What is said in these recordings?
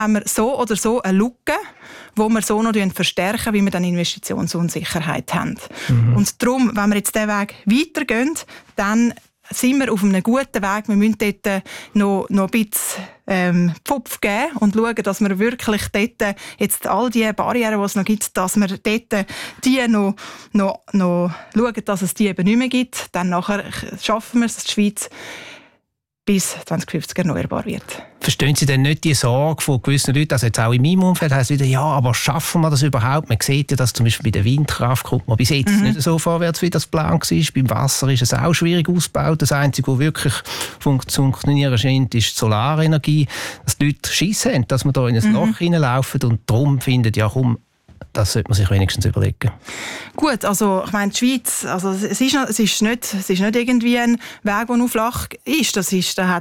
haben wir so oder so eine Lücke, die wir so noch verstärken, wie wir dann Investitionsunsicherheit haben. Und darum, wenn wir jetzt diesen Weg weitergehen, dann sind wir auf einem guten Weg. Wir müssen dort noch ein bisschen Pfupf geben und schauen, dass wir wirklich dort jetzt all die Barrieren, die es noch gibt, dass wir dort die noch schauen, dass es die eben nicht mehr gibt. Dann nachher schaffen wir es, dass die Schweiz bis 2050 erneuerbar wird. Verstehen Sie denn nicht die Sorge von gewissen Leuten, also jetzt auch in meinem Umfeld heisst es wieder, ja, aber schaffen wir das überhaupt? Man sieht ja, dass zum Beispiel bei der Windkraft kommt man bis jetzt nicht so vorwärts, wie das Plan war. Beim Wasser ist es auch schwierig ausgebaut. Das Einzige, was wirklich funktionieren scheint, ist die Solarenergie. Dass die Leute Schiss haben, dass wir da in ein Loch hineinlaufen und darum finden, ja komm, das sollte man sich wenigstens überlegen. Gut, also ich meine, die Schweiz, also es ist nicht irgendwie ein Weg, der nur flach ist. Es ist ein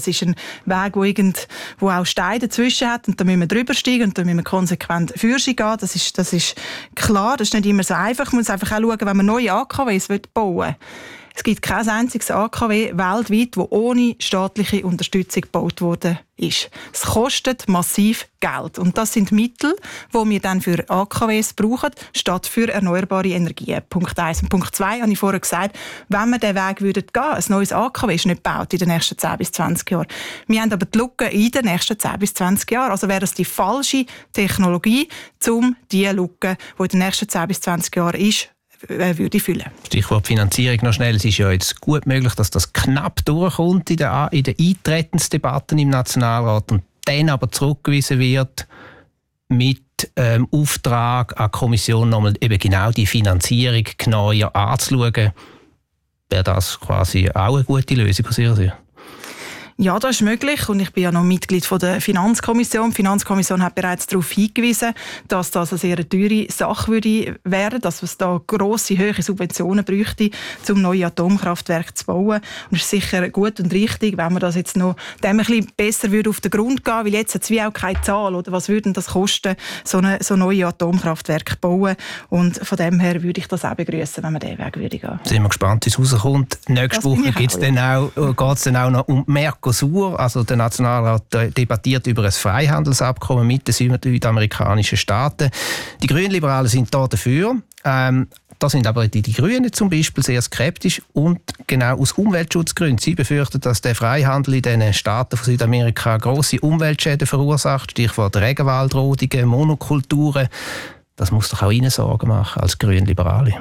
Weg, wo auch Steine dazwischen hat und da müssen wir drüber steigen und da müssen wir konsequent Führung gehen. Das ist klar, das ist nicht immer so einfach. Man muss einfach auch schauen, wenn man neue AKWs bauen will. Es gibt kein einziges AKW weltweit, das ohne staatliche Unterstützung gebaut worden ist. Es kostet massiv Geld. Und das sind Mittel, die wir dann für AKWs brauchen, statt für erneuerbare Energien. Punkt 1. Und Punkt 2 habe ich vorher gesagt, wenn wir diesen Weg gehen würden, ein neues AKW ist nicht gebaut in den nächsten 10 bis 20 Jahren. Wir haben aber die Lücke in den nächsten 10 bis 20 Jahren. Also wäre es die falsche Technologie, um diese Lücke, die in den nächsten 10 bis 20 Jahren ist, würde füllen. Stichwort Finanzierung noch schnell. Es ist ja jetzt gut möglich, dass das knapp durchkommt in den Eintretensdebatten im Nationalrat und dann aber zurückgewiesen wird mit Auftrag an die Kommission, nochmal eben genau die Finanzierung genauer anzuschauen. Wäre das quasi auch eine gute Lösung aus Ihrer Sicht? Ja, das ist möglich und ich bin ja noch Mitglied von der Finanzkommission. Die Finanzkommission hat bereits darauf hingewiesen, dass das eine sehr teure Sache würde werden, dass es da grosse, hohe Subventionen bräuchte, um neue Atomkraftwerke zu bauen. Und es ist sicher gut und richtig, wenn man das jetzt noch dem ein bisschen besser würde auf den Grund gehen, weil jetzt hat es wie auch keine Zahl, oder was würde das kosten, so neue Atomkraftwerke bauen. Und von dem her würde ich das auch begrüßen, wenn man diesen Weg würde gehen. Sind wir gespannt, wie es rauskommt. Nächste Woche geht es dann auch noch um Mercosur. Also der Nationalrat debattiert über ein Freihandelsabkommen mit den südamerikanischen Staaten. Die Grünliberalen sind da dafür. Da sind aber die Grünen zum Beispiel sehr skeptisch und genau aus Umweltschutzgründen. Sie befürchten, dass der Freihandel in den Staaten von Südamerika grosse Umweltschäden verursacht. Stichwort Regenwaldrodungen, Monokulturen. Das muss doch auch Ihnen Sorgen machen als Grünliberale.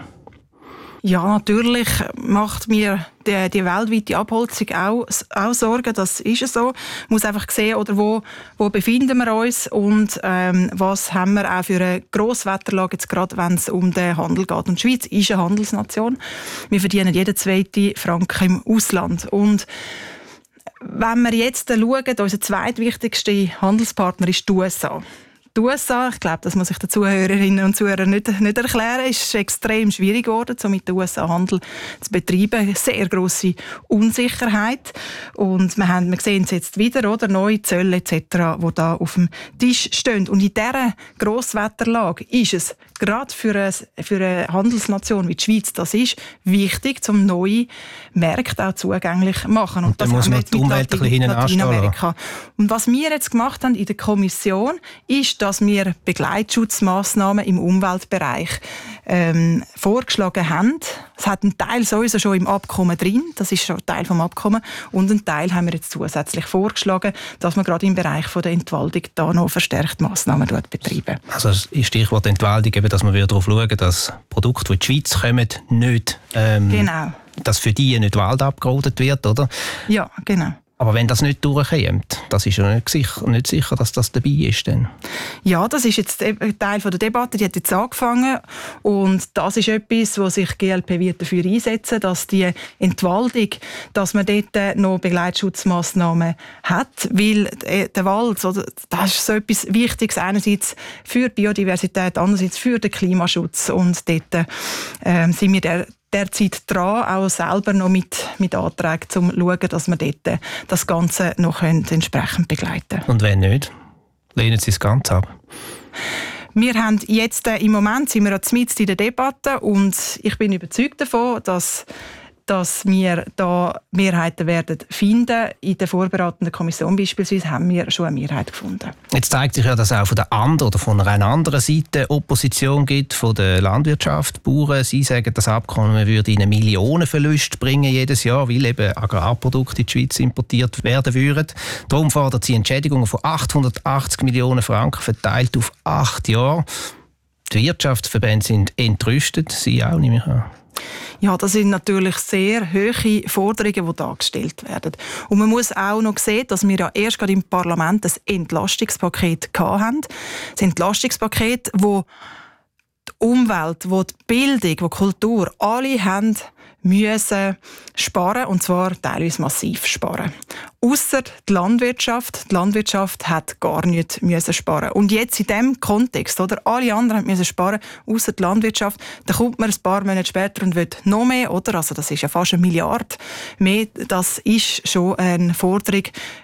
Ja, natürlich macht mir die weltweite Abholzung auch Sorgen. Das ist so. Man muss einfach sehen, oder wo befinden wir uns und was haben wir auch für eine Grosswetterlage, jetzt gerade wenn es um den Handel geht. Und die Schweiz ist eine Handelsnation. Wir verdienen jeden zweiten Franken im Ausland. Und wenn wir jetzt schauen, unser zweitwichtigster Handelspartner ist die USA. Die USA, ich glaube, das muss ich den Zuhörerinnen und Zuhörern nicht erklären, ist extrem schwierig geworden, so mit den USA Handel zu betreiben. Sehr grosse Unsicherheit. Und wir sehen es jetzt wieder, oder? Neue Zölle etc., die da auf dem Tisch stehen. Und in dieser Grosswetterlage ist es gerade für eine Handelsnation wie die Schweiz, das ist wichtig, um neue Märkte auch zugänglich zu machen. Und das muss man die Umwelt ein bisschen hinten. Und was wir jetzt gemacht haben in der Kommission, ist, dass wir Begleitschutzmaßnahmen im Umweltbereich vorgeschlagen haben. Es hat einen Teil sowieso schon im Abkommen drin, das ist schon Teil vom Abkommen, und einen Teil haben wir jetzt zusätzlich vorgeschlagen, dass man gerade im Bereich der Entwaldung da noch verstärkt Massnahmen betreiben. Also das Stichwort Entwaldung, eben, dass man wieder darauf schauen, dass Produkte, die in die Schweiz kommen, nicht, genau, dass für die nicht Wald abgerodet wird, oder? Ja, genau. Aber wenn das nicht durchkommt, das ist ja nicht sicher, dass das dabei ist. Dann. Ja, das ist jetzt ein Teil der Debatte, die hat jetzt angefangen. Und das ist etwas, wo sich GLP wird dafür einsetzen, dass die Entwaldung, dass man dort noch Begleitschutzmaßnahmen hat. Weil der Wald, das ist so etwas Wichtiges, einerseits für die Biodiversität, andererseits für den Klimaschutz. Und dort sind wir derzeit dran, auch selber noch mit Anträgen, um zu schauen, dass wir dort das Ganze noch entsprechend begleiten können. Und wenn nicht, lehnen Sie das Ganze ab? Wir haben jetzt, im Moment sind wir mitten in der Debatte und ich bin überzeugt davon, dass dass wir da Mehrheiten werden finden. In der vorbereitenden Kommission beispielsweise haben wir schon eine Mehrheit gefunden. Jetzt zeigt sich ja, dass es auch von der anderen oder von einer anderen Seite Opposition gibt, von der Landwirtschaft, Bauern. Sie sagen, das Abkommen würde ihnen Millionenverluste bringen jedes Jahr, weil eben Agrarprodukte in die Schweiz importiert werden würden. Darum fordert sie Entschädigungen von 880 Millionen Franken verteilt auf 8 Jahre. Die Wirtschaftsverbände sind entrüstet, Sie auch, nehme ich an. Ja, das sind natürlich sehr hohe Forderungen, die da gestellt werden. Und man muss auch noch sehen, dass wir ja erst gerade im Parlament ein Entlastungspaket hatten. Das Entlastungspaket, wo die Umwelt, wo die Bildung, wo die Kultur, alle haben müssen sparen, und zwar teilweise massiv sparen. Ausser die Landwirtschaft. Die Landwirtschaft hat gar nicht müssen sparen. Und jetzt in diesem Kontext, oder? Alle anderen müssen sparen, ausser die Landwirtschaft. Dann kommt man ein paar Monate später und will noch mehr, oder? Also das ist ja fast 1 Milliarde mehr. Das ist schon eine Forderung,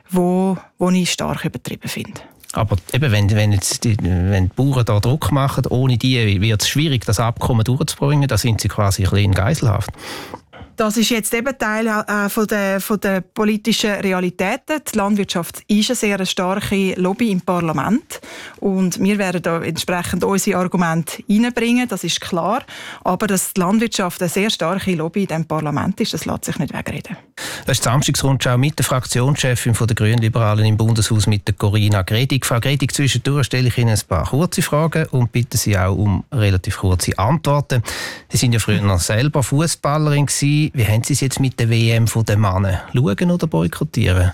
die ich stark übertrieben finde. Aber eben, wenn die Bauern da Druck machen, ohne die wird es schwierig, das Abkommen durchzubringen. Da sind sie quasi ein bisschen in Geiselhaft. Das ist jetzt eben Teil von der politischen Realitäten. Die Landwirtschaft ist eine sehr starke Lobby im Parlament. Und wir werden da entsprechend unsere Argumente einbringen, das ist klar. Aber dass die Landwirtschaft eine sehr starke Lobby in diesem Parlament ist, das lässt sich nicht wegreden. Das ist die Samstagsrundschau mit der Fraktionschefin der Grünliberalen im Bundeshaus, mit der Corinna Gredig. Frau Gredig, zwischendurch stelle ich Ihnen ein paar kurze Fragen und bitte Sie auch um relativ kurze Antworten. Sie sind ja früher noch selber Fußballerin gewesen. Wie haben Sie es jetzt mit der WM der Männer? Schauen oder boykottieren?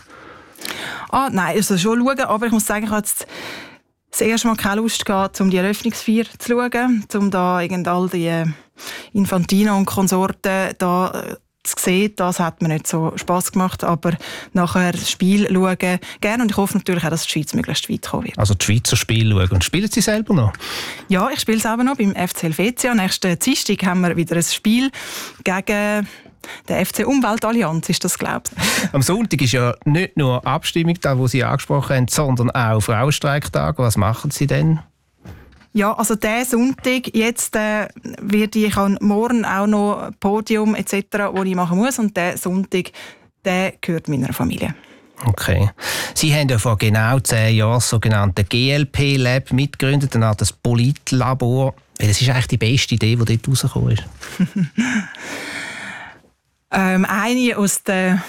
Nein, also schon schauen, aber ich muss sagen, ich habe jetzt das erste Mal keine Lust gehabt, um die Eröffnungsfeier zu schauen, um da all die Infantino und Konsorten da zu sehen. Das hat mir nicht so Spass gemacht, aber nachher das Spiel schauen gerne, und ich hoffe natürlich auch, dass die Schweiz möglichst weit kommen wird. Also die Schweizer Spiele schauen. Und spielen Sie selber noch? Ja, ich spiele selber noch beim FC Helvetia. Nächsten Dienstag haben wir wieder ein Spiel gegen der FC Umweltallianz, ist das, glaube ich. Am Sonntag ist ja nicht nur Abstimmung da, wo Sie angesprochen haben, sondern auch Frauenstreiktag. Was machen Sie denn? Ja, also diesen Sonntag, jetzt werde ich morgen auch noch ein Podium etc., das ich machen muss. Und diesen Sonntag, der gehört meiner Familie. Okay. Sie haben ja vor genau 10 Jahren das sogenannte GLP-Lab mitgegründet, eine Art Politlabor. Das ist eigentlich die beste Idee, die dort rausgekommen ist. Eine aus der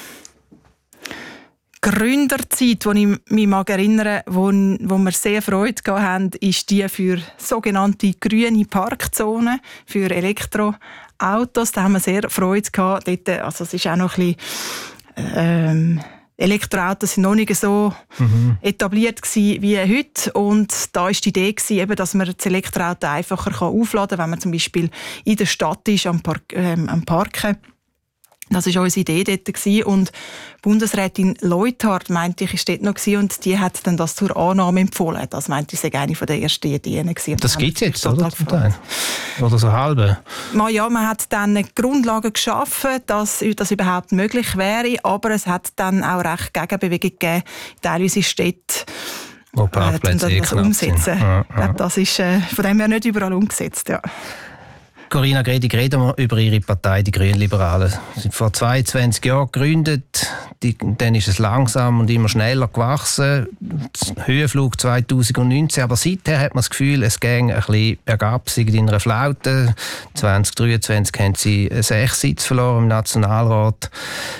Gründerzeit, die ich mich erinnere, wo wir sehr Freude hatten, ist die für sogenannte grüne Parkzonen, für Elektroautos. Da haben wir sehr Freude gehabt. Dort, also es ist auch noch ein bisschen Elektroautos sind noch nicht so etabliert gewesen wie heute. Und da war die Idee gewesen, eben, dass man das Elektroauto einfacher aufladen kann, wenn man zum Beispiel in der Stadt ist, am Parken. Das war unsere Idee dort. Und Bundesrätin Leuthard, meinte ich, ist dort noch gewesen, und die hat dann das zur Annahme empfohlen. Das meinte ich, sei eine der ersten Ideen gewesen. Das gibt es jetzt, oder? Oder so halbe? Ja, man hat dann Grundlagen geschaffen, dass das überhaupt möglich wäre, aber es hat dann auch recht Gegenbewegung gegeben, teilweise Städte, das umsetzen. Ja. Ich glaube, das ist von dem her nicht überall umgesetzt, ja. Corinna Gredig, reden wir über Ihre Partei, die Grünliberalen. Sie sind vor 22 Jahren gegründet. Dann ist es langsam und immer schneller gewachsen. Höhenflug 2019. Aber seither hat man das Gefühl, es ging ein bisschen bergab, sie in einer Flaute. 2023 haben sie 6 Sitze verloren im Nationalrat.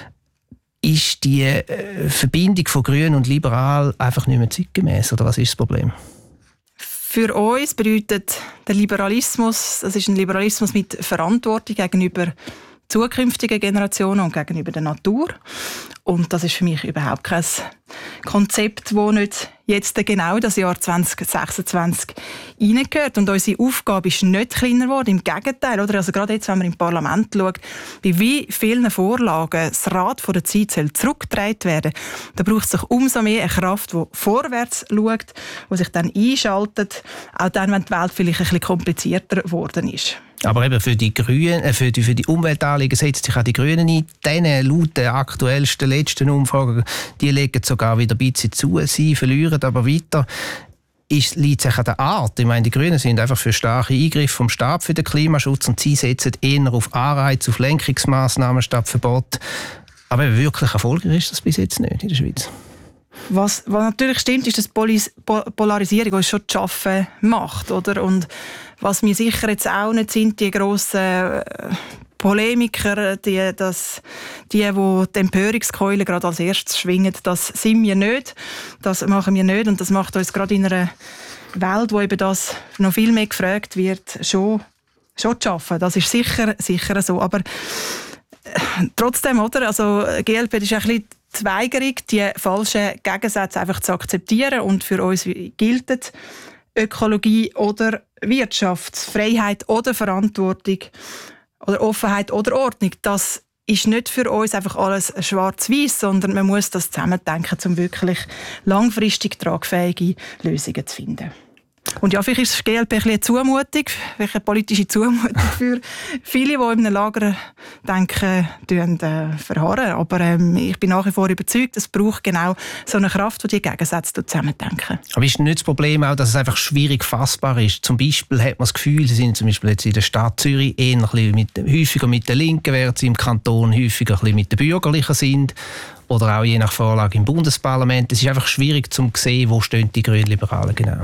Ist die Verbindung von Grün und Liberal einfach nicht mehr zeitgemäß? Oder was ist das Problem? Für uns bedeutet der Liberalismus, das ist ein Liberalismus mit Verantwortung gegenüber zukünftigen Generationen und gegenüber der Natur. Und das ist für mich überhaupt kein Konzept, das nicht jetzt genau das Jahr 2026 hineingehört. Und unsere Aufgabe ist nicht kleiner geworden, im Gegenteil. Oder? Also gerade jetzt, wenn man im Parlament schaut, bei wie vielen Vorlagen das Rad der Zeit zurückgedreht werden soll, da braucht es sich umso mehr eine Kraft, die vorwärts schaut, die sich dann einschaltet, auch dann, wenn die Welt vielleicht ein bisschen komplizierter geworden ist. Aber eben für die Grünen, für die Umweltanliegen setzt sich auch die Grünen ein. Diese laut den aktuellsten, letzten Umfragen, die legen sogar wieder ein bisschen zu. Sie verlieren aber weiter. liegt es an der Art. Ich meine, die Grünen sind einfach für starke Eingriffe vom Staat für den Klimaschutz und sie setzen eher auf Anreize, auf Lenkungsmaßnahmen statt Verbot. Aber wirklich erfolgreich ist das bis jetzt nicht in der Schweiz. Was natürlich stimmt, ist, dass Polarisierung uns schon zu schaffen macht. Oder? Und was wir sicher jetzt auch nicht sind, die grossen Polemiker, die die Empörungskeule gerade als erstes schwingen, das sind wir nicht. Das machen wir nicht. Und das macht uns gerade in einer Welt, wo eben das noch viel mehr gefragt wird, schon zu schaffen. Das ist sicher so. Aber trotzdem, oder? Also GLP ist ein bisschen die Weigerung, die falschen Gegensätze einfach zu akzeptieren. Und für uns gilt Ökologie oder Wirtschaft, Freiheit oder Verantwortung oder Offenheit oder Ordnung. Das ist nicht für uns einfach alles schwarz-weiß, sondern man muss das zusammendenken, um wirklich langfristig tragfähige Lösungen zu finden. Und ja, vielleicht ist das GLP eine Zumutung, eine politische Zumutung für viele, die in einem Lager denken, verharren. Aber ich bin nach wie vor überzeugt, es braucht genau so eine Kraft, die die Gegensätze zusammendenken. Aber ist nicht das Problem auch, dass es einfach schwierig fassbar ist? Zum Beispiel hat man das Gefühl, Sie sind zum Beispiel jetzt in der Stadt Zürich häufiger mit den Linken, während Sie im Kanton häufiger ein bisschen mit den Bürgerlichen sind. Oder auch je nach Vorlage im Bundesparlament. Es ist einfach schwierig zu sehen, wo stehen die Grünliberalen genau.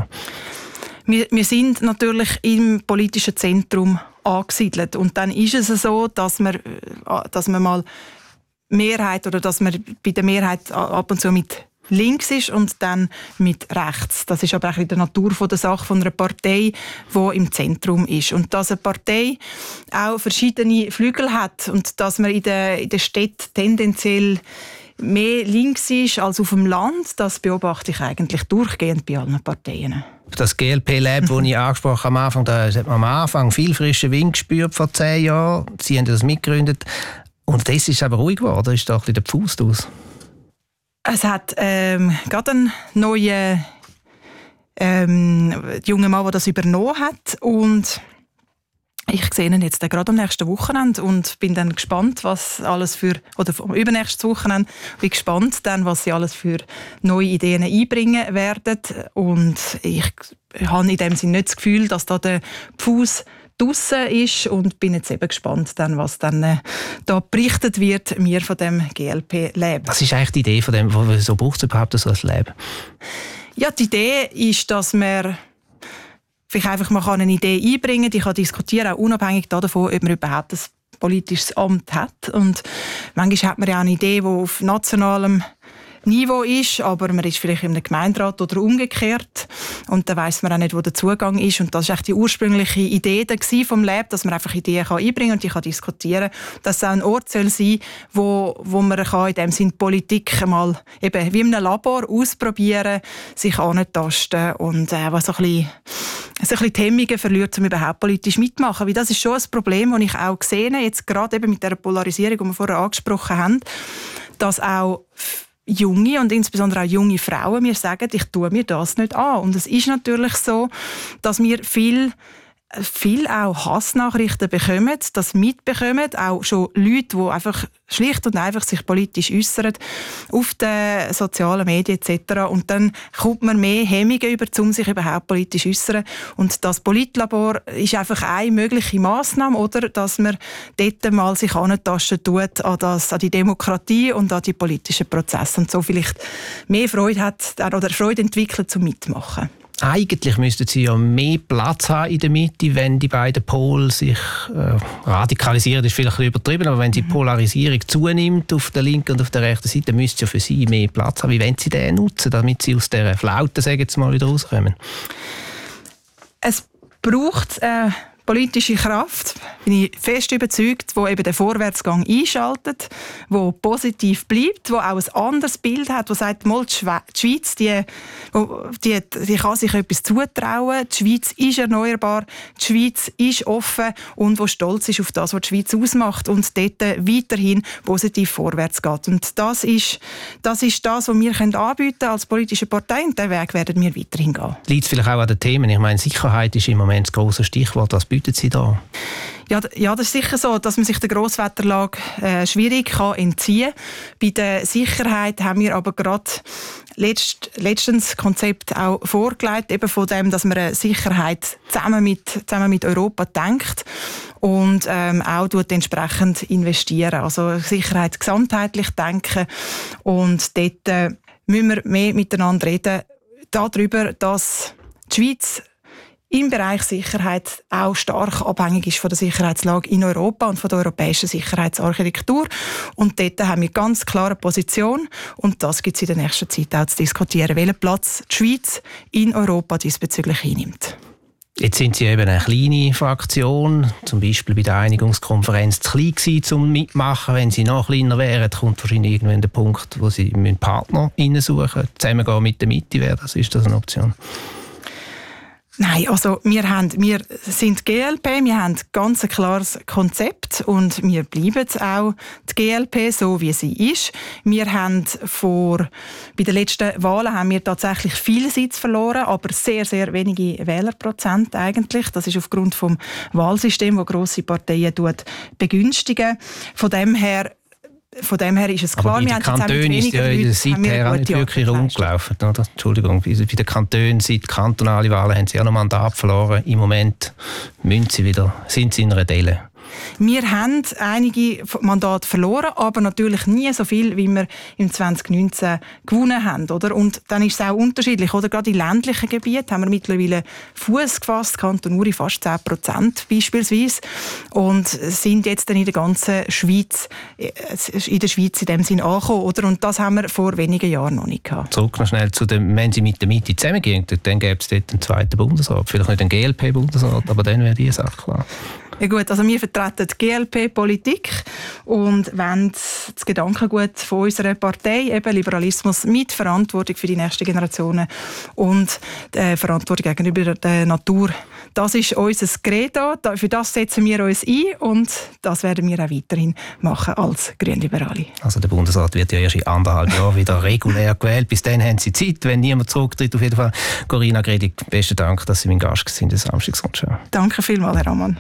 Wir sind natürlich im politischen Zentrum angesiedelt. Und dann ist es so, dass man mal Mehrheit oder dass man bei der Mehrheit ab und zu mit links ist und dann mit rechts. Das ist aber auch in der Natur der Sache von einer Partei, die im Zentrum ist. Und dass eine Partei auch verschiedene Flügel hat und dass man in der Stadt tendenziell mehr links ist als auf dem Land, das beobachte ich eigentlich durchgehend bei allen Parteien. Das GLP-Lab, das ich angesprochen habe am Anfang, da hat man am Anfang viel frischen Wind gespürt vor 10 Jahren. Sie haben das mitgegründet. Und das ist es aber ruhig geworden. Da ist da ein bisschen der Pfust aus. Es hat gerade einen neuen jungen Mann, der das übernommen hat. Und ich sehe ihn jetzt gerade am nächsten Wochenende und bin dann gespannt, was alles vom übernächsten Wochenende, bin gespannt dann, was sie alles für neue Ideen einbringen werden. Und ich habe in dem Sinne nicht das Gefühl, dass da der Pfuß draussen ist und bin jetzt eben gespannt, dann, was dann da berichtet wird mir von dem GLP-Lab. Was ist eigentlich die Idee von dem? Wieso braucht es überhaupt so ein Lab? Ja, die Idee ist, dass man vielleicht einfach mal eine Idee einbringen kann, die kann diskutieren, auch unabhängig davon, ob man überhaupt ein politisches Amt hat. Und manchmal hat man ja eine Idee, die auf nationalem Niveau ist, aber man ist vielleicht in einem Gemeinderat oder umgekehrt und dann weiss man auch nicht, wo der Zugang ist. Und das war die ursprüngliche Idee vom Lab, dass man einfach Ideen einbringen kann und die kann diskutieren. Dass es auch ein Ort soll sein, wo man in dem Sinne Politik mal eben wie in einem Labor ausprobieren, sich antasten und was so ein bisschen die Hemmungen verliert, um überhaupt politisch mitmachen. Weil das ist schon ein Problem, das ich auch sehe, jetzt gerade eben mit der Polarisierung, die wir vorher angesprochen haben, dass auch junge und insbesondere auch junge Frauen mir sagen, ich tue mir das nicht an. Und es ist natürlich so, dass wir viel auch Hassnachrichten bekommen, das mitbekommen, auch schon Leute, die einfach schlicht und einfach sich politisch äußern auf den sozialen Medien etc. Und dann kommt man mehr Hemmungen über, um sich überhaupt politisch zu äußern. Und das Politlabor ist einfach eine mögliche Massnahme, oder, dass man dort mal sich antasten tut an die Demokratie und an die politischen Prozesse und so vielleicht mehr Freude hat oder Freude entwickelt zum Mitmachen. Eigentlich müssten sie ja mehr Platz haben in der Mitte, wenn die beiden Pole sich radikalisieren, das ist vielleicht ein bisschen übertrieben, aber wenn die Polarisierung zunimmt auf der linken und auf der rechten Seite, müsste ja für sie mehr Platz haben. Wie wollen sie den nutzen, damit sie aus dieser Flaute, sagen jetzt mal, wieder rauskommen? Es braucht politische Kraft, bin ich fest überzeugt, die eben den Vorwärtsgang einschaltet, die positiv bleibt, die auch ein anderes Bild hat, die sagt, mal, die Schweiz die kann sich etwas zutrauen, die Schweiz ist erneuerbar, die Schweiz ist offen und die stolz ist auf das, was die Schweiz ausmacht und dort weiterhin positiv vorwärts geht. Und das ist das, was wir anbieten können als politische Partei, und diesen Weg werden wir weiterhin gehen. Liegt es vielleicht auch an den Themen? Ich meine, Sicherheit ist im Moment das grosse Stichwort. Was bieten Sie da? Ja, das ist sicher so, dass man sich der Grosswetterlage schwierig entziehen kann. Bei der Sicherheit haben wir aber gerade letztens Konzept auch vorgelegt, eben von dem, dass man eine Sicherheit zusammen mit Europa denkt und auch entsprechend investieren. Also Sicherheit gesamtheitlich denken. Und dort müssen wir mehr miteinander reden darüber, dass die Schweiz im Bereich Sicherheit auch stark abhängig ist von der Sicherheitslage in Europa und von der europäischen Sicherheitsarchitektur. Und dort haben wir ganz klare Position und das gibt es in der nächsten Zeit auch zu diskutieren, welchen Platz die Schweiz in Europa diesbezüglich einnimmt. Jetzt sind Sie eben eine kleine Fraktion, zum Beispiel bei der Einigungskonferenz zu klein gewesen, um mitmachen. Wenn Sie noch kleiner wären, kommt wahrscheinlich irgendwann der Punkt, wo Sie einen Partner suchen. Zusammengehen mit der Mitte wäre das. Ist das eine Option? Nein, also wir sind GLP, wir haben ganz ein klares Konzept und wir bleiben auch die GLP, so wie sie ist. Wir haben bei den letzten Wahlen haben wir tatsächlich viele Sitze verloren, aber sehr, sehr wenige Wählerprozent eigentlich. Das ist aufgrund vom Wahlsystem, das grosse Parteien begünstigen. Von dem her ist es klar, wir haben Kantonen ist ja in der seither nicht wirklich rumgelaufen, oder? Entschuldigung, bei den Kantonen seit kantonale Wahlen haben sie ja noch Mandat verloren. Im Moment sind sie in einer Delle. Wir haben einige Mandate verloren, aber natürlich nie so viel, wie wir im 2019 gewonnen haben. Oder? Und dann ist es auch unterschiedlich. Oder? Gerade in ländlichen Gebieten haben wir mittlerweile Fuß gefasst, Kanton Uri fast 10% beispielsweise. Und sind jetzt dann in der ganzen Schweiz, in dem Sinn angekommen. Oder? Und das haben wir vor wenigen Jahren noch nicht gehabt. Zurück noch schnell wenn Sie mit der Mitte zusammengehen, dann gäbe es dort einen zweiten Bundesrat. Vielleicht nicht einen GLP-Bundesrat, aber dann wäre die Sache klar. Ja gut, also wir vertreten die GLP-Politik und wollen das Gedankengut von unserer Partei, eben Liberalismus, mit Verantwortung für die nächsten Generationen und Verantwortung gegenüber der Natur. Das ist unser Credo, für das setzen wir uns ein und das werden wir auch weiterhin machen als Grünliberale. Also der Bundesrat wird ja erst in 1,5 Jahren wieder regulär gewählt. Bis dann haben Sie Zeit, wenn niemand zurücktritt. Auf jeden Fall, Corinna Gredig, besten Dank, dass Sie mein Gast sind in der Samstagsrundschau. Danke vielmals, Herr Ammann.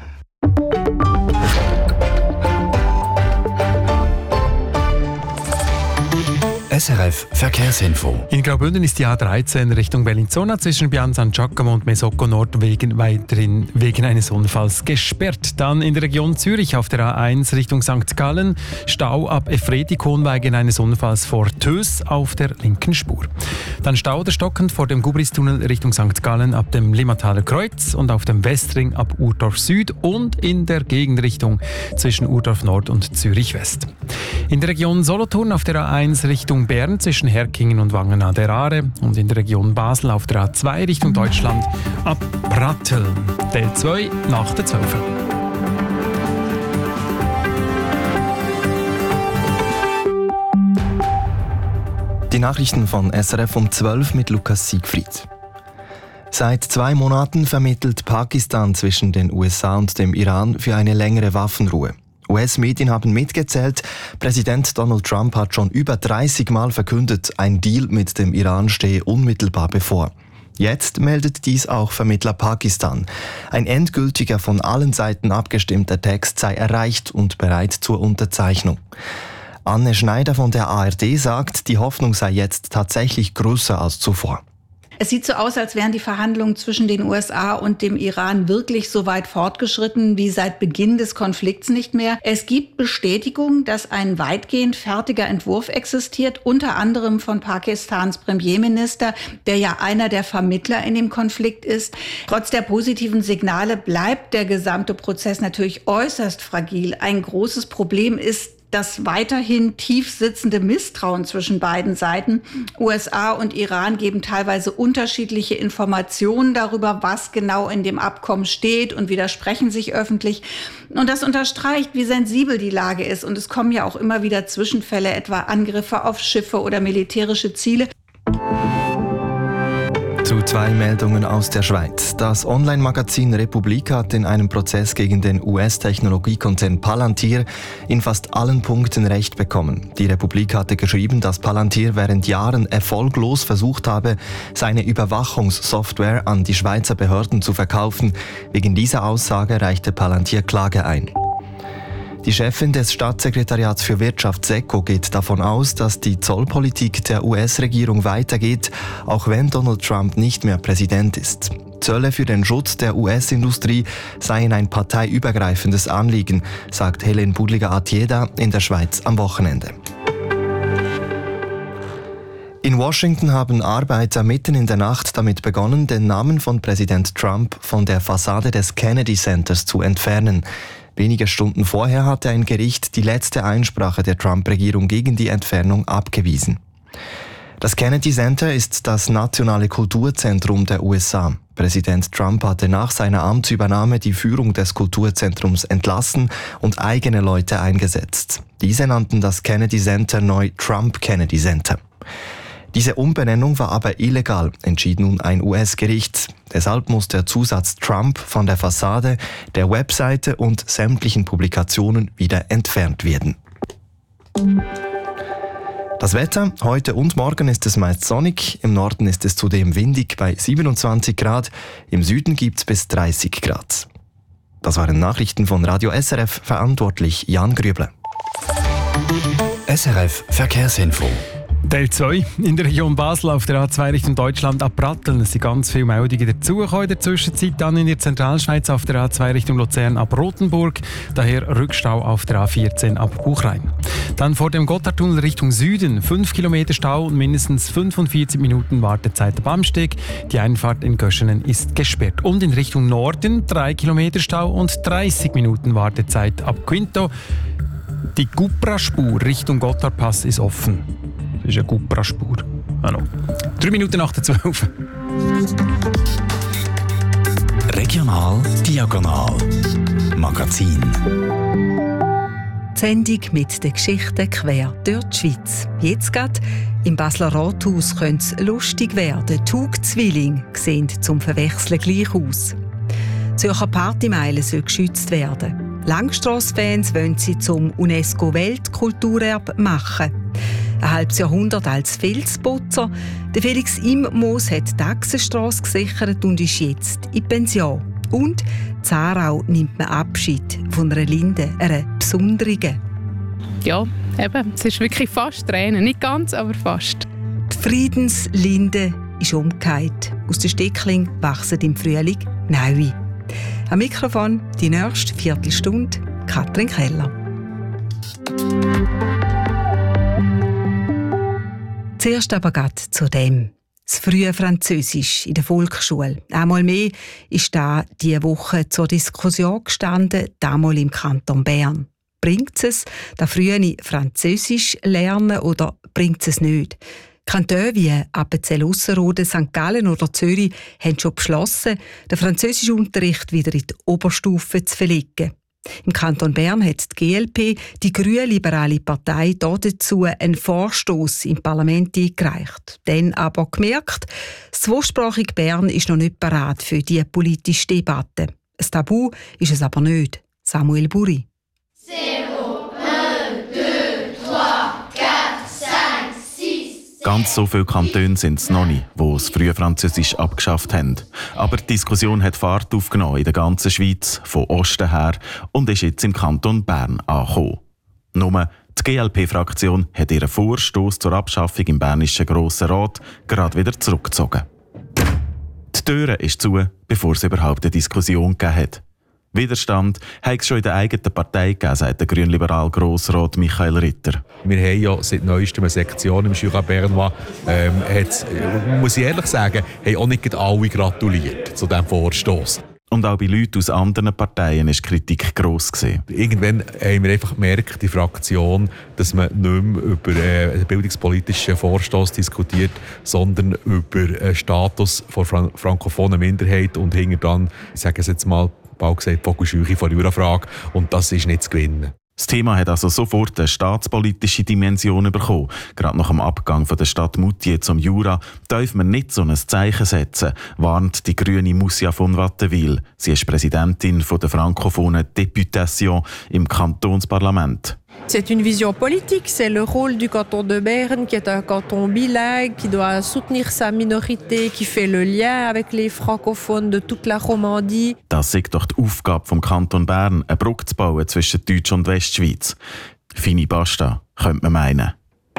SRF Verkehrsinfo. In Graubünden ist die A13 Richtung Bellinzona zwischen Bian San Giacomo und Mesocco Nord weiterhin wegen eines Unfalls gesperrt. Dann in der Region Zürich auf der A1 Richtung St. Gallen Stau ab Efretikon wegen eines Unfalls vor Tös auf der linken Spur. Dann Stau oder stockend vor dem Gubristunnel Richtung St. Gallen ab dem Limmataler Kreuz und auf dem Westring ab Urdorf Süd und in der Gegenrichtung zwischen Urdorf Nord und Zürich West. In der Region Solothurn auf der A1 Richtung Bern zwischen Herkingen und Wangen an der Aare und in der Region Basel auf der A2 Richtung Deutschland ab Pratteln. Teil 2 nach der 12. Die Nachrichten von SRF um 12 mit Lukas Siegfried. Seit 2 Monaten vermittelt Pakistan zwischen den USA und dem Iran für eine längere Waffenruhe. US-Medien haben mitgezählt, Präsident Donald Trump hat schon über 30 Mal verkündet, ein Deal mit dem Iran stehe unmittelbar bevor. Jetzt meldet dies auch Vermittler Pakistan. Ein endgültiger, von allen Seiten abgestimmter Text sei erreicht und bereit zur Unterzeichnung. Anne Schneider von der ARD sagt, die Hoffnung sei jetzt tatsächlich größer als zuvor. Es sieht so aus, als wären die Verhandlungen zwischen den USA und dem Iran wirklich so weit fortgeschritten wie seit Beginn des Konflikts nicht mehr. Es gibt Bestätigung, dass ein weitgehend fertiger Entwurf existiert, unter anderem von Pakistans Premierminister, der ja einer der Vermittler in dem Konflikt ist. Trotz der positiven Signale bleibt der gesamte Prozess natürlich äußerst fragil. Ein großes Problem ist das weiterhin tief sitzende Misstrauen zwischen beiden Seiten. USA und Iran geben teilweise unterschiedliche Informationen darüber, was genau in dem Abkommen steht und widersprechen sich öffentlich. Und das unterstreicht, wie sensibel die Lage ist. Und es kommen ja auch immer wieder Zwischenfälle, etwa Angriffe auf Schiffe oder militärische Ziele. Zu 2 Meldungen aus der Schweiz. Das Online-Magazin Republik hat in einem Prozess gegen den US-Technologiekonzern Palantir in fast allen Punkten Recht bekommen. Die Republik hatte geschrieben, dass Palantir während Jahren erfolglos versucht habe, seine Überwachungssoftware an die Schweizer Behörden zu verkaufen. Wegen dieser Aussage reichte Palantir Klage ein. Die Chefin des Staatssekretariats für Wirtschaft SECO geht davon aus, dass die Zollpolitik der US-Regierung weitergeht, auch wenn Donald Trump nicht mehr Präsident ist. Zölle für den Schutz der US-Industrie seien ein parteiübergreifendes Anliegen, sagt Helen Budliger-Atieda in der Schweiz am Wochenende. In Washington haben Arbeiter mitten in der Nacht damit begonnen, den Namen von Präsident Trump von der Fassade des Kennedy Centers zu entfernen. Wenige Stunden vorher hatte ein Gericht die letzte Einsprache der Trump-Regierung gegen die Entfernung abgewiesen. Das Kennedy Center ist das nationale Kulturzentrum der USA. Präsident Trump hatte nach seiner Amtsübernahme die Führung des Kulturzentrums entlassen und eigene Leute eingesetzt. Diese nannten das Kennedy Center neu Trump Kennedy Center. Diese Umbenennung war aber illegal, entschied nun ein US-Gericht. Deshalb muss der Zusatz Trump von der Fassade, der Webseite und sämtlichen Publikationen wieder entfernt werden. Das Wetter: Heute und morgen ist es meist sonnig, im Norden ist es zudem windig bei 27 Grad, im Süden gibt es bis 30 Grad. Das waren Nachrichten von Radio SRF, verantwortlich Jan Grüble. SRF Verkehrsinfo. Teil 2. In der Region Basel auf der A2 Richtung Deutschland ab Pratteln. Es sind ganz viele Meldungen dazugekommen in der Zwischenzeit. Dann in der Zentralschweiz auf der A2 Richtung Luzern ab Rothenburg. Daher Rückstau auf der A14 ab Buchrein. Dann vor dem Gotthardtunnel Richtung Süden 5 Kilometer Stau und mindestens 45 Minuten Wartezeit ab Amsteg. Die Einfahrt in Göschenen ist gesperrt. Und in Richtung Norden 3 Kilometer Stau und 30 Minuten Wartezeit ab Quinto. Die Gupra-Spur Richtung Gotthardpass ist offen. Das ist eine Gupra-Spur. 3 Minuten nach der 12. Regional Diagonal Magazin. Die Sendung mit den Geschichten quer durch die Schweiz. Jetzt gerade im Basler Rathaus könnte es lustig werden. Tug-Zwillinge sehen zum Verwechseln gleich aus. Die Zürcher Partymeile soll geschützt werden. Langstrasse-Fans wollen sie zum UNESCO-Weltkulturerbe machen. Ein halbes Jahrhundert als Filzputzer. Der Felix Immos hat die Taxenstrasse gesichert und ist jetzt in Pension. Und in Zarau nimmt man Abschied von einer Linde, einer besonderen. Ja, eben, es ist wirklich fast Tränen. Nicht ganz, aber fast. Die Friedenslinde ist umgekehrt. Aus den Steckling wachsen im Frühling neue. Am Mikrofon die nächste Viertelstunde Katrin Keller. Zuerst aber grad zu dem. Das frühe Französisch in der Volksschule. Einmal mehr ist da diese Woche zur Diskussion gestanden, damals im Kanton Bern. Bringt es das frühe Französisch lernen oder bringt es nicht? Kantone wie Appenzell-Ausserrhoden, St. Gallen oder Zürich haben schon beschlossen, den Französischunterricht wieder in die Oberstufe zu verlegen. Im Kanton Bern hat die GLP, die grünliberale Partei, dazu einen Vorstoss im Parlament eingereicht. Dann aber gemerkt, das zweisprachige Bern ist noch nicht bereit für diese politische Debatte. Ein Tabu ist es aber nicht. Samuel Buri. Ganz so viele Kantone sind es noch nicht, die das frühe Französisch abgeschafft haben. Aber die Diskussion hat Fahrt aufgenommen in der ganzen Schweiz, von Osten her, und ist jetzt im Kanton Bern angekommen. Nur die GLP-Fraktion hat ihren Vorstoss zur Abschaffung im Bernischen Grossen Rat gerade wieder zurückgezogen. Die Tür ist zu, bevor es überhaupt eine Diskussion gegeben hat. Widerstand hat es schon in der eigenen Partei gegeben, sagt der grünliberal Grossrat Michael Ritter. Wir haben ja seit neuestem eine Sektion im Jura Bernois. Muss ich ehrlich sagen, haben auch nicht alle gratuliert zu diesem Vorstoss. Und auch bei Leuten aus anderen Parteien war die Kritik gross. Irgendwann haben wir einfach gemerkt, die Fraktion, dass man nicht mehr über einen bildungspolitischen Vorstoss diskutiert, sondern über den Status der frankophonen Minderheit und hinter dann, ich sage es jetzt mal, bald gesagt, Vogelscheuche vor der Jurafrage. Und das ist nicht zu gewinnen. Das Thema hat also sofort eine staatspolitische Dimension bekommen. Gerade nach dem Abgang von der Stadt Moutier zum Jura darf man nicht so ein Zeichen setzen, warnt die grüne Moussia von Wattenwyl. Sie ist Präsidentin der frankophonen Députation im Kantonsparlament. C'est une vision politique, c'est le rôle du canton de Berne qui est un canton bilingue, qui doit soutenir sa minorité, qui fait le lien avec les francophones de toute la Romandie. Das ist doch die Aufgabe vom Kanton Bern, eine Brücke zu bauen zwischen Deutsch- und Westschweiz. Fini Basta, könnte man meinen.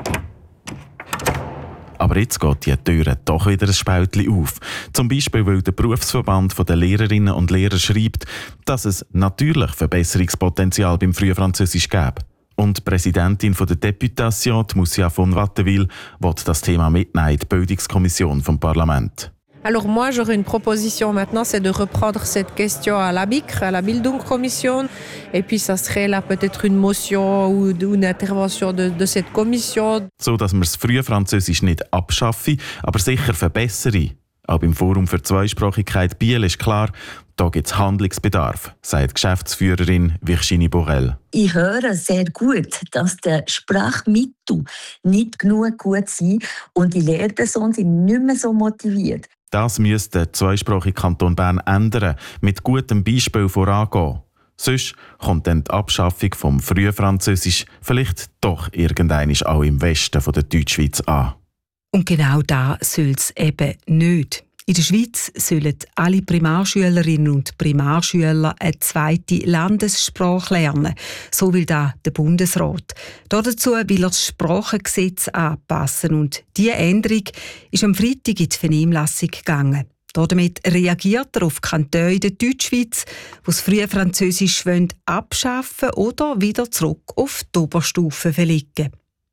Aber jetzt geht die Tür doch wieder ein Spältchen auf. Zum Beispiel, weil der Berufsverband der Lehrerinnen und Lehrer schreibt, dass es natürlich Verbesserungspotenzial beim Frühfranzösisch gäbe. Und die Präsidentin der Députation, Moussia von Wattenwyl, will das Thema mitnehmen in die Bildungskommission vom Parlament. Alors moi, j'aurais une proposition maintenant, c'est de reprendre cette question à la BICR, à la Bildungskommission. Et puis ça serait là peut-être une motion ou une intervention de cette commission. So, dass man das Frühfranzösisch nicht abschaffe, aber sicher verbessere. Auch beim Forum für Zweisprachigkeit Biel ist klar, da gibt es Handlungsbedarf, sagt Geschäftsführerin Virginie Borel. Ich höre sehr gut, dass die Sprachmittel nicht genug gut sind und die Lehrpersonen sind nicht mehr so motiviert. Das müsste der zweisprachige Kanton Bern ändern, mit gutem Beispiel vorangehen. Sonst kommt dann die Abschaffung vom Frühfranzösisch vielleicht doch irgendwann auch im Westen der Deutschschweiz an. Und genau das soll es eben nicht. In der Schweiz sollen alle Primarschülerinnen und Primarschüler eine zweite Landessprache lernen. So will das der Bundesrat. Dazu will er das Sprachengesetz anpassen. Und diese Änderung ist am Freitag in die Vernehmlassung gegangen. Damit reagiert er auf Kantone in der Deutschschweiz, die das Frühfranzösisch abschaffen oder wieder zurück auf die Oberstufe verlegen.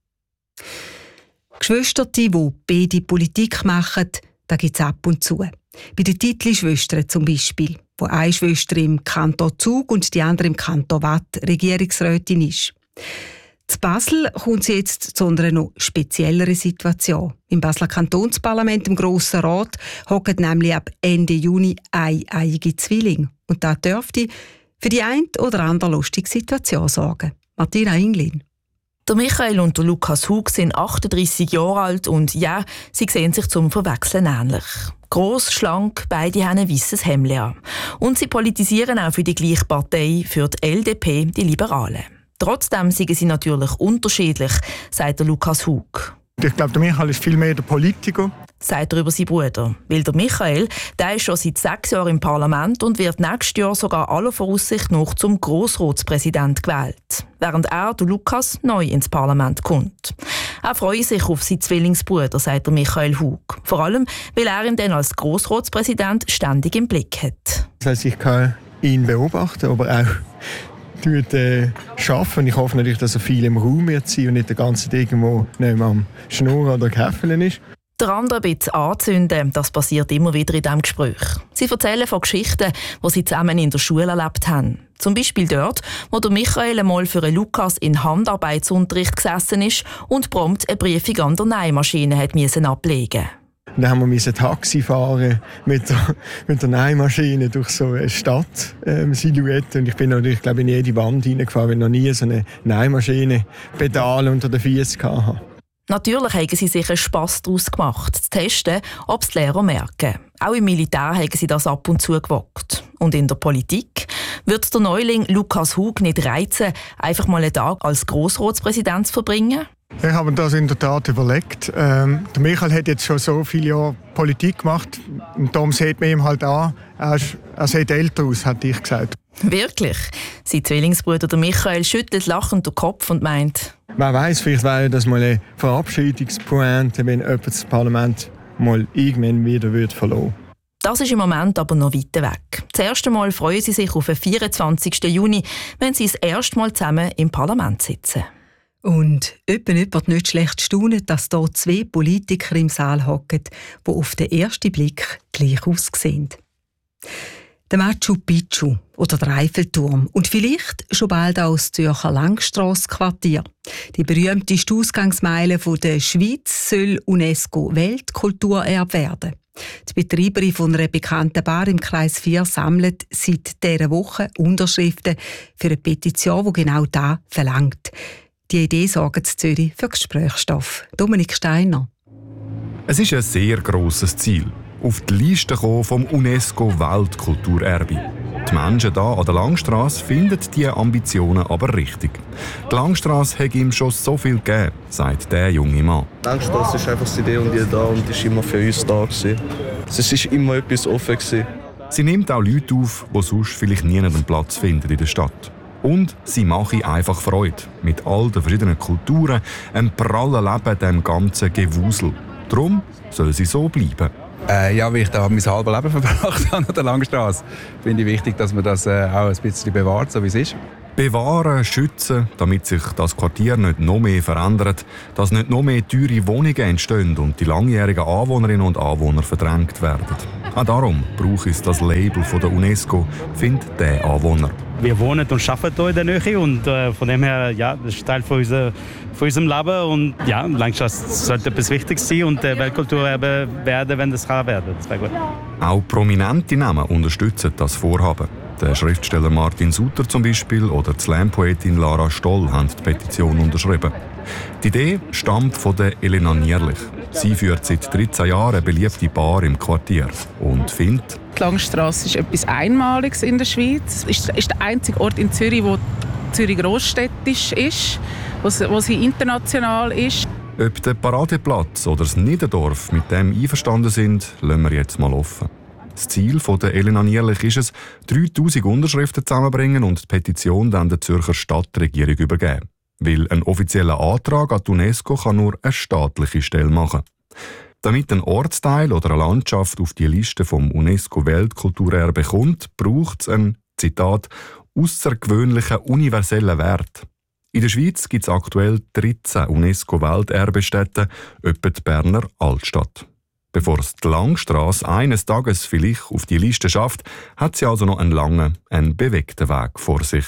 Geschwister, die beide Politik machen, da gibt es ab und zu. Bei den Titli-Schwestern zum Beispiel, wo eine Schwester im Kanton Zug und die andere im Kanton Waadt Regierungsrätin ist. Zu Basel kommt sie jetzt zu einer noch spezielleren Situation. Im Basler Kantonsparlament, im Grossen Rat, hocken nämlich ab Ende Juni eiige Zwillinge. Und das dürfte für die eine oder andere lustige Situation sorgen. Martina Inglin. Der Michael und der Lukas Hug sind 38 Jahre alt und ja, sie sehen sich zum Verwechseln ähnlich. Gross, schlank, beide haben ein weisses Hemd an. Und sie politisieren auch für die gleiche Partei, für die LDP, die Liberalen. Trotzdem sind sie natürlich unterschiedlich, sagt der Lukas Hug. Ich glaube, der Michael ist viel mehr der Politiker. Sagt er über seinen Bruder. Weil der Michael, der ist schon seit 6 Jahren im Parlament und wird nächstes Jahr sogar aller Voraussicht nach zum Grossratspräsident gewählt. Während er, der Lukas, neu ins Parlament kommt. Er freut sich auf seinen Zwillingsbruder, sagt der Michael Hug. Vor allem, weil er ihn dann als Grossratspräsident ständig im Blick hat. Das heisst, ich kann ihn beobachten, aber auch arbeiten. Ich hoffe natürlich, dass er viel im Raum wird sein und nicht den ganzen Tag irgendwo neben am Schnurren oder Käffeln ist. Der andere ein bisschen anzünden, das passiert immer wieder in diesem Gespräch. Sie erzählen von Geschichten, die sie zusammen in der Schule erlebt haben. Zum Beispiel dort, wo der Michael einmal für einen Lukas in Handarbeitsunterricht gesessen ist und prompt eine Briefung an der Nähmaschine ablegen musste. Dann haben wir Taxi fahren mit der Nähmaschine durch so eine Stadt-Silhouette. Und ich bin natürlich, glaube ich, in jede Wand reingefahren, weil ich noch nie so eine Nähmaschine Pedale unter den Füßen hatte. Natürlich haben sie sich einen Spass daraus gemacht, zu testen, ob es die Lehrer merken. Auch im Militär haben sie das ab und zu gewagt. Und in der Politik wird der Neuling Lukas Hug nicht reizen, einfach mal einen Tag als Grossratspräsident zu verbringen? Ich habe mir das in der Tat überlegt. Der Michael hat jetzt schon so viele Jahre Politik gemacht und darum sieht man ihm halt an, er sieht älter aus, hätte ich gesagt. Wirklich? Sein Zwillingsbruder der Michael schüttelt lachend den Kopf und meint: Wer weiß, vielleicht wäre das mal eine Verabschiedungspointe, wenn jemand das Parlament mal irgendwann wieder verlassen würde. Das ist im Moment aber noch weit weg. Das erste Mal freuen sie sich auf den 24. Juni, wenn sie das erste Mal zusammen im Parlament sitzen. Und jemand nicht schlecht staunen, dass hier 2 Politiker im Saal hocken, die auf den ersten Blick gleich aussehen. Der Machu Picchu oder der Eiffelturm und vielleicht schon bald auch das Zürcher Langstrasse-Quartier. Die berühmteste Ausgangsmeile der Schweiz soll UNESCO-Weltkulturerbe werden. Die Betreiberin von einer bekannten Bar im Kreis 4 sammelt seit dieser Woche Unterschriften für eine Petition, die genau das verlangt. Die Idee sorgt in Zürich für Gesprächsstoff. Dominik Steiner. Es ist ein sehr grosses Ziel. Auf die Liste vom UNESCO-Weltkulturerbe. Die Menschen hier an der Langstrasse finden diese Ambitionen aber richtig. Die Langstrasse hat ihm schon so viel gegeben, sagt der junge Mann. Die Langstrasse ist einfach die Idee und die da und ist immer für uns da gewesen. Es ist immer etwas offen gewesen. Sie nimmt auch Leute auf, die sonst vielleicht nie einen Platz finden in der Stadt. Und sie mache einfach Freude. Mit all den verschiedenen Kulturen, einem prallen Leben, dem ganzen Gewusel. Darum soll sie so bleiben. Ja, wie ich da mein halbes Leben verbracht habe an der Langstrasse, finde ich wichtig, dass man das auch ein bisschen bewahrt, so wie es ist. Bewahren, schützen, damit sich das Quartier nicht noch mehr verändert, dass nicht noch mehr teure Wohnungen entstehen und die langjährigen Anwohnerinnen und Anwohner verdrängt werden. Auch darum braucht es das Label von der UNESCO, findet der Anwohner. Wir wohnen und arbeiten hier in der Nähe und von dem her, ja, das ist Teil von unserem Leben und ja, Langstrasse sollte etwas Wichtiges sein und Weltkulturerbe werden, wenn das kann werden. Das wäre gut. Auch prominente Namen unterstützen das Vorhaben. Der Schriftsteller Martin Suter zum Beispiel oder die Slam-Poetin Lara Stoll haben die Petition unterschrieben. Die Idee stammt von der Elena Nierlich. Sie führt seit 13 Jahren eine beliebte Bar im Quartier und findet: Die Langstrasse ist etwas Einmaliges in der Schweiz. Es ist der einzige Ort in Zürich, wo Zürich grossstädtisch ist, wo sie international ist. Ob der Paradeplatz oder das Niederdorf mit dem einverstanden sind, lassen wir jetzt mal offen. Das Ziel von der Elena Nierlich ist es, 3000 Unterschriften zusammenzubringen und die Petition dann der Zürcher Stadtregierung übergeben. Weil ein offizieller Antrag an die UNESCO kann nur eine staatliche Stelle machen. Damit ein Ortsteil oder eine Landschaft auf die Liste vom UNESCO-Weltkulturerbe kommt, braucht es einen, Zitat, außergewöhnlichen universellen Wert. In der Schweiz gibt es aktuell 13 UNESCO-Welterbestätten, etwa die Berner Altstadt. Bevor es die Langstrasse eines Tages vielleicht auf die Liste schafft, hat sie also noch einen langen, einen bewegten Weg vor sich.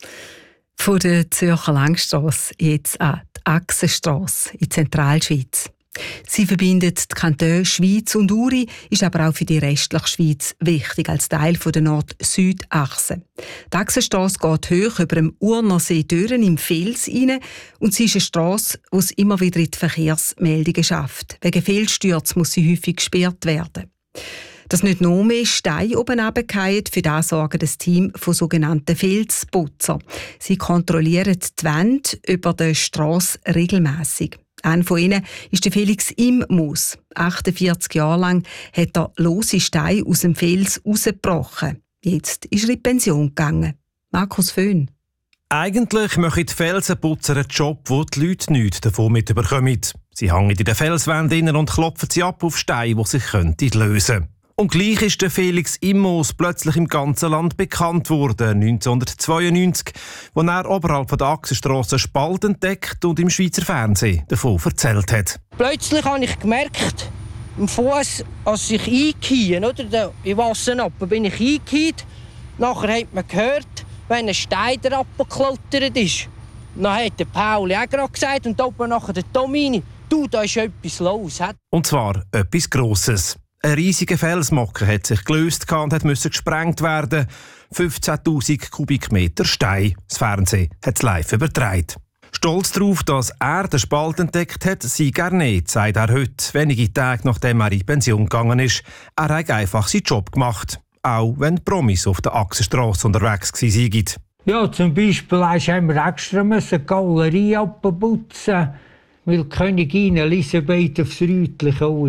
Von der Zürcher Langstrasse jetzt an die Achsenstrasse in Zentralschweiz. Sie verbindet die Kantone Schweiz und Uri, ist aber auch für die restliche Schweiz wichtig als Teil der Nord-Süd-Achse. Die Achsenstrasse geht hoch über dem Urnersee Dören im Fels rein und sie ist eine Strasse, die es immer wieder in die Verkehrsmeldungen schafft. Wegen Fehlstürzen muss sie häufig gesperrt werden. Dass nicht noch mehr Steine oben runterfallen, für das sorgt das Team von sogenannten Felsputzer. Sie kontrollieren die Wände über der Strasse regelmässig. Einer von ihnen ist der Felix Immus. 48 Jahre lang hat er lose Steine aus dem Fels rausgebrochen. Jetzt ist er in Pension gegangen. Markus Föhn. Eigentlich machen die Felsenputzer einen Job, wo die Leute nichts davon mitbekommen. Sie hängen in den Felswänden und klopfen sie ab auf Steine, die sich lösen könnten. Und gleich ist der Felix Immus plötzlich im ganzen Land bekannt worden, 1992, als er oberhalb der Achsenstrasse einen Spalt entdeckt und im Schweizer Fernsehen davon erzählt hat. Plötzlich habe ich gemerkt, im Fuß, als ich eingehe, oder in Wasser bin ich eingehielt. Nachher hat man gehört, wenn ein Stein abgeklottert ist. Dann hat der Pauli auch gerade gesagt und oben nachher der Tomini, du, da ist etwas los. Und zwar etwas Grosses. Ein riesiger Felsmocken hat sich gelöst und musste gesprengt werden. 15'000 Kubikmeter Stein. Das Fernsehen hat es live übertragen. Stolz darauf, dass er den Spalt entdeckt hat, sei er nicht, sagt er heute, wenige Tage nachdem er in Pension gegangen ist. Er hat einfach seinen Job gemacht. Auch wenn die Promis auf der Achsenstrasse unterwegs waren. Ja, zum Beispiel haben wir extra die Galerie abputzen, weil die Königin Elisabeth aufs Rütli kam.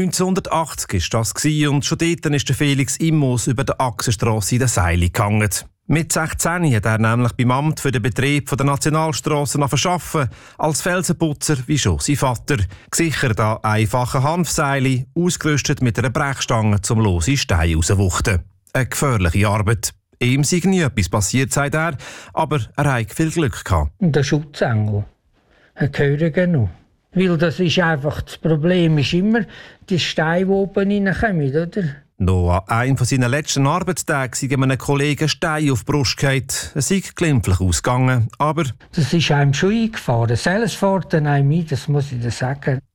1980 war das und schon dort ist der Felix Immus über die Achsenstrasse in den Seilen gehangen. Mit 16 hat er nämlich beim Amt für den Betrieb der Nationalstrasse arbeiten, als Felsenputzer wie schon sein Vater. Gesichert an einfachen Hanfseilen, ausgerüstet mit einer Brechstange zum lose Steine rauswuchten. Eine gefährliche Arbeit. Ihm sei nie etwas passiert, sagt er, aber er hatte viel Glück gehabt. Der Schutzengel, er gehört genug. Weil das ist einfach, das Problem ist immer die Steine, die oben reinkommen, oder? Noch an einem seiner letzten Arbeitstagen sei einem Kollegen Stein auf die Brust gefallen. Es sei glimpflich ausgegangen, aber... Das ist einem schon eingefahren. Selbst fährt einem ein, das muss ich dir sagen.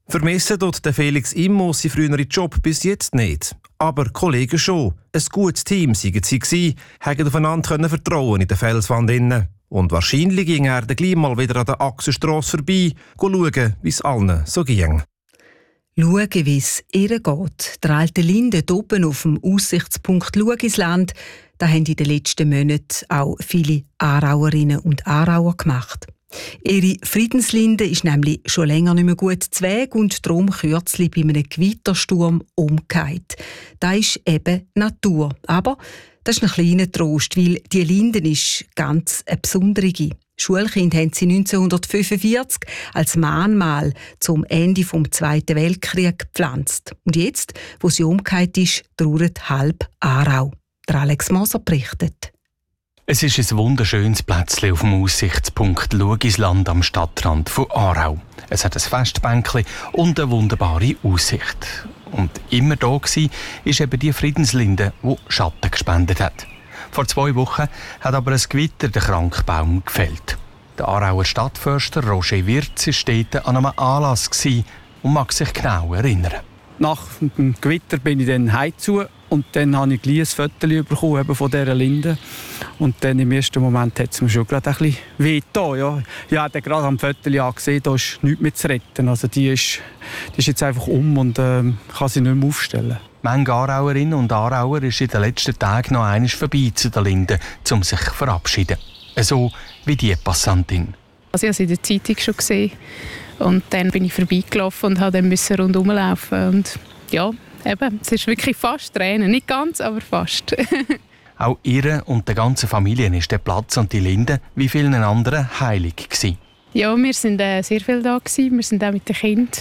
Vermissen tut der Felix Immos seinen früheren Job bis jetzt nicht. Aber Kollegen schon. Ein gutes Team seien sie gewesen, haben aufeinander vertrauen in der Felswand innen. Und wahrscheinlich ging er dann gleich mal wieder an der Achsenstrasse vorbei, schauen, wie es allen so ging. Schauen, wie es ihr geht. Der alte Linde oben auf dem Aussichtspunkt Lugisland, das haben in den letzten Monaten auch viele Aarauerinnen und Aarauer gemacht. Ihre Friedenslinde ist nämlich schon länger nicht mehr gut zu Weg und darum kürzlich bei einem Gewittersturm umgekehrt. Das ist eben Natur. Aber das ist ein kleiner Trost, weil die Linde ist ganz eine besondere. Schulkind haben sie 1945 als Mahnmal zum Ende des Zweiten Weltkriegs gepflanzt. Und jetzt, wo sie umgekehrt ist, trauert halb Aarau. Der Alex Moser berichtet. Es ist ein wunderschönes Plätzchen auf dem Aussichtspunkt Lugisland am Stadtrand von Aarau. Es hat ein Festbänkchen und eine wunderbare Aussicht. Und immer da war eben die Friedenslinde, die Schatten gespendet hat. Vor 2 Wochen hat aber ein Gewitter den Krankbaum gefällt. Der Aarauer Stadtförster Roger Wirz war dort an einem Anlass und mag sich genau erinnern. Nach dem Gewitter bin ich dann heimzu und dann habe ich gleich ein Foto bekommen von dieser Linde. Und dann im ersten Moment hat es mir schon gerade ein bisschen wehgetan. Ja. Ich habe gerade am Foto gesehen, da ist nichts mehr zu retten. Also die ist jetzt einfach und kann sie nicht mehr aufstellen. Manche Aarauerinnen und Aarauer ist in den letzten Tagen noch einmal vorbei zu der Linde, um sich zu verabschieden. So wie die Passantin. Also ich habe sie in der Zeitung schon gesehen. Und dann bin ich vorbeigelaufen und musste dann rundherum laufen. Und ja, eben, es ist wirklich fast Tränen. Nicht ganz, aber fast. Auch ihr und der ganzen Familie ist der Platz und die Linde wie vielen anderen heilig gewesen. Ja, wir waren sehr viel da gewesen. Wir waren auch mit den Kindern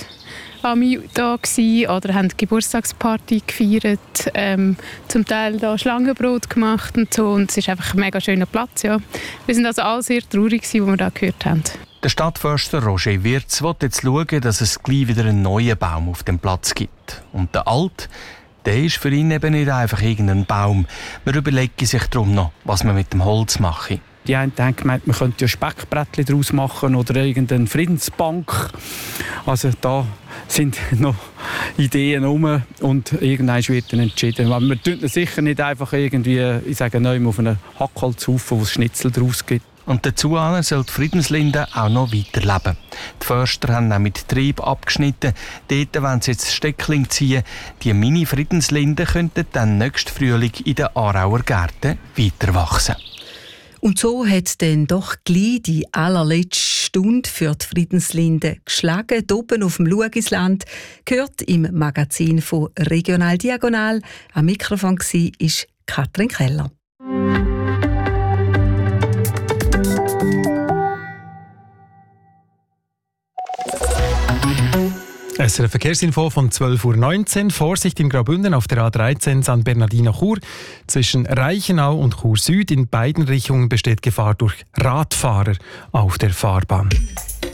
da gewesen, oder haben Geburtstagsparty gefeiert, zum Teil da Schlangenbrot gemacht und so. Und es ist einfach ein mega schöner Platz. Ja. Wir sind also alle sehr traurig gewesen, als wir da gehört haben. Der Stadtförster Roger Wirz will jetzt schauen, dass es gleich wieder einen neuen Baum auf dem Platz gibt. Und der alte, der ist für ihn eben nicht einfach irgendein Baum. Man überlegt sich darum noch, was man mit dem Holz mache. Die einen denken, man könnte ja Speckbrettchen daraus machen oder irgendeine Friedensbank. Also da sind noch Ideen herum und irgendwann wird dann entschieden. Man tut sicher nicht einfach irgendwie, ich sage nicht, auf einen Hackholzhaufen, wo es Schnitzel daraus gibt. Und dazu soll die Friedenslinde auch noch weiterleben. Die Förster haben auch mit Trieb abgeschnitten. Dort wollen sie jetzt das Steckling ziehen. Die Mini-Friedenslinde könnten dann nächsten Frühling in den Aarauer Gärten weiterwachsen. Und so hat dann doch gleich die allerletzte Stunde für die Friedenslinde geschlagen. Hier oben auf dem Lugisland, gehört im Magazin von Regional Diagonal. Am Mikrofon war Katrin Keller. SRF Verkehrsinfo von 12:19 Uhr. Vorsicht in Graubünden auf der A13 San Bernardino-Chur. Zwischen Reichenau und Chur Süd in beiden Richtungen besteht Gefahr durch Radfahrer auf der Fahrbahn.